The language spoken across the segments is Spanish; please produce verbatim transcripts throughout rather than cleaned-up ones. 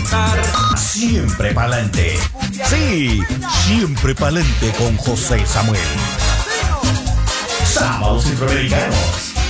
avanzar. Siempre pa'lante. Sí, siempre pa'lante con José Samuel. Sábados Centroamericanos.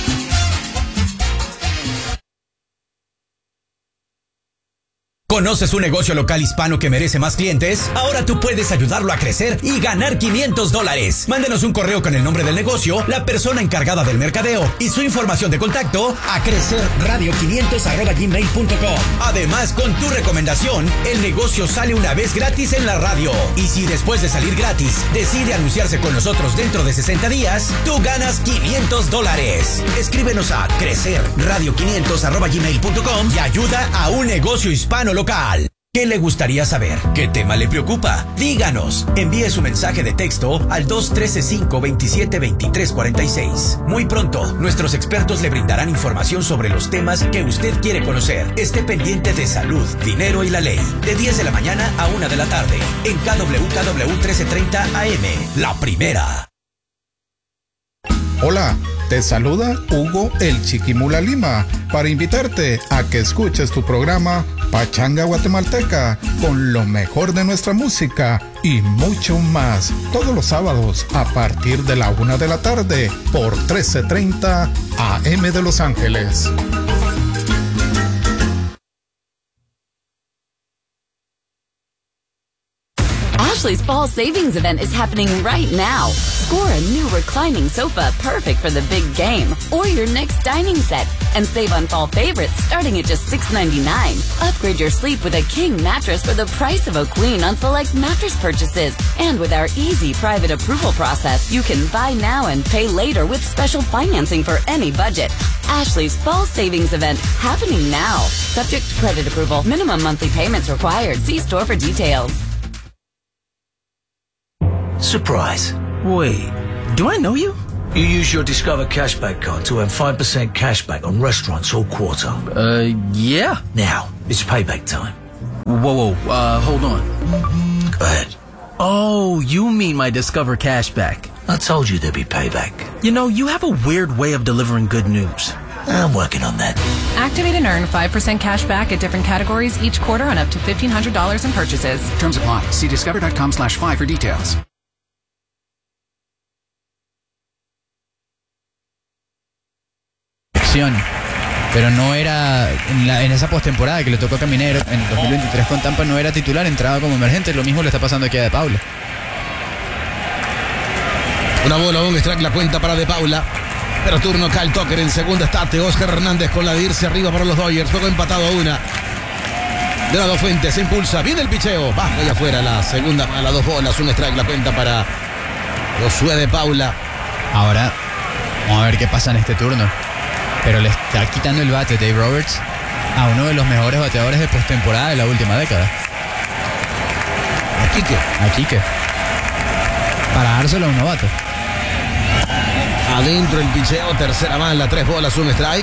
¿Conoces un negocio local hispano que merece más clientes? Ahora tú puedes ayudarlo a crecer y ganar quinientos dólares. Mándenos un correo con el nombre del negocio, la persona encargada del mercadeo y su información de contacto a crecerradio quinientos arroba gmail punto com. Además, con tu recomendación, el negocio sale una vez gratis en la radio. Y si después de salir gratis decide anunciarse con nosotros dentro de sesenta días, tú ganas quinientos dólares. Escríbenos a crecerradio quinientos arroba gmail punto com y ayuda a un negocio hispano local. ¿Qué le gustaría saber? ¿Qué tema le preocupa? Díganos. Envíe su mensaje de texto al dos uno tres cinco dos siete dos tres cuatro seis. Muy pronto, nuestros expertos le brindarán información sobre los temas que usted quiere conocer. Esté pendiente de salud, dinero y la ley. De diez de la mañana a una de la tarde. En K W K W trece treinta A M. La primera. Hola, te saluda Hugo el Chiquimula Lima para invitarte a que escuches tu programa Pachanga Guatemalteca con lo mejor de nuestra música y mucho más todos los sábados a partir de la una de la tarde por trece treinta A M de Los Ángeles. Ashley's Fall Savings Event is happening right now. Score a new reclining sofa perfect for the big game or your next dining set and save on fall favorites starting at just six ninety-nine. Upgrade your sleep with a king mattress for the price of a queen on select mattress purchases. And with our easy private approval process, you can buy now and pay later with special financing for any budget. Ashley's Fall Savings Event happening now. Subject to credit approval. Minimum monthly payments required. See store for details. Surprise. Wait, do I know you? You use your Discover Cashback card to earn five percent cashback on restaurants all quarter. Uh, yeah. Now, it's payback time. Whoa, whoa, uh, hold on. Go ahead. Oh, you mean my Discover Cashback. I told you there'd be payback. You know, you have a weird way of delivering good news. I'm working on that. Activate and earn five percent cash back at different categories each quarter on up to fifteen hundred dollars in purchases. Terms apply. See discover.com slash five for details. Pero no era en, la, en esa postemporada que le tocó a Caminero en dos mil veintitrés con Tampa, no era titular, entraba como emergente. Lo mismo le está pasando aquí a De Paula. Una bola, un strike, la cuenta para De Paula. Pero turno Kyle Tucker en segunda está Oscar Hernández con la de irse arriba para los Dodgers. Juego empatado a una. De las dos Fuentes se impulsa, viene el picheo, baja allá afuera la segunda, a las dos bolas, un strike, la cuenta para Josué De Paula. Ahora vamos a ver qué pasa en este turno. Pero le está quitando el bate Dave Roberts a uno de los mejores bateadores de postemporada de la última década. ¿A Quique? A Quique. Para dárselo a un novato. Adentro el picheo, tercera mala, tres bolas, un strike.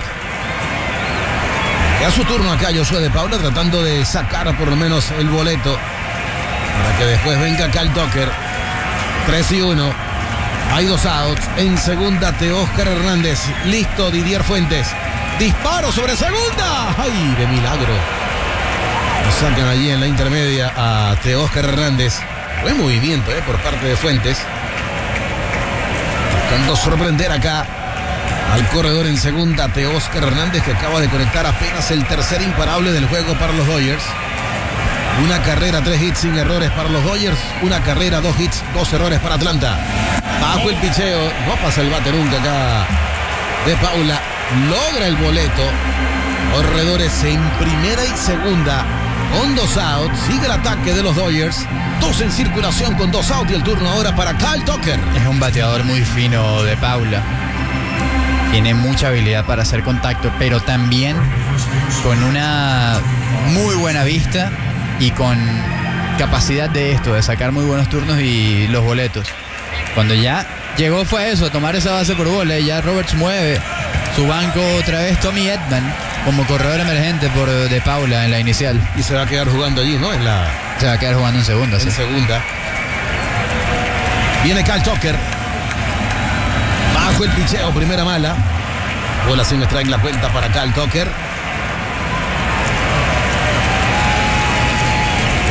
Y a su turno acá Josué De Paula tratando de sacar por lo menos el boleto para que después venga Kyle Tucker. tres y uno. Hay dos outs. En segunda, Oscar Hernández. Listo, Didier Fuentes. Disparo sobre segunda. ¡Ay, de milagro! Lo sacan allí en la intermedia a Oscar Hernández. Buen movimiento eh, por parte de Fuentes. Buscando sorprender acá al corredor en segunda, Oscar Hernández, que acaba de conectar apenas el tercer imparable del juego para los Dodgers. Una carrera, tres hits sin errores para los Dodgers. Una carrera, dos hits, dos errores para Atlanta. Bajo el picheo, no pasa el bate nunca acá. De Paula logra el boleto. Corredores en primera y segunda con dos outs. Sigue el ataque de los Dodgers. Dos en circulación con dos outs y el turno ahora para Kyle Tucker. Es un bateador muy fino, De Paula. Tiene mucha habilidad para hacer contacto, pero también con una muy buena vista y con capacidad de esto, de sacar muy buenos turnos y los boletos. Cuando ya llegó fue eso, tomar esa base por bola, y ya Roberts mueve su banco otra vez Tommy Edman como corredor emergente por De Paula en la inicial. Y se va a quedar jugando allí, ¿no? En la... Se va a quedar jugando en segunda. En sí. segunda. Viene Kyle Tucker. Bajo el picheo, primera mala. Bola sin strike, la cuenta para Kyle Tucker.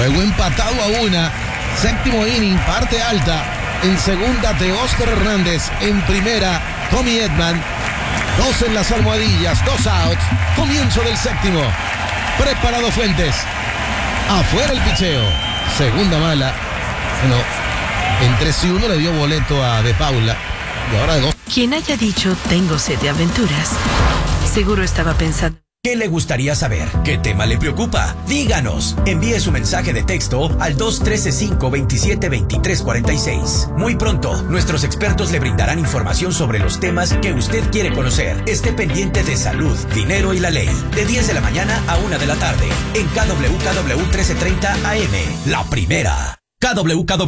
Juego empatado a una. Séptimo inning, parte alta. En segunda, Teóscar Hernández. En primera, Tommy Edman. Dos en las almohadillas, dos outs. Comienzo del séptimo. Preparado Fuentes. Afuera el picheo. Segunda mala. Bueno, en tres y uno le dio boleto a De Paula. Y ahora de dos. Quien haya dicho tengo sed de aventuras, seguro estaba pensando. ¿Qué le gustaría saber? ¿Qué tema le preocupa? Díganos. Envíe su mensaje de texto al dos uno tres, cinco dos siete, dos tres cuatro seis. Muy pronto, nuestros expertos le brindarán información sobre los temas que usted quiere conocer. Esté pendiente de salud, dinero y la ley. De diez de la mañana a una de la tarde. En K W K W trece treinta A M. La primera. K W K W